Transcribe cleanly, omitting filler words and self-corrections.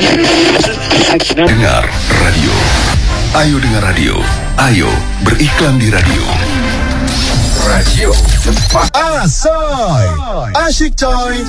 Dengar radio. Ayo dengar radio. Ayo beriklan di radio. Radio cepat. Asoy, asyik coy.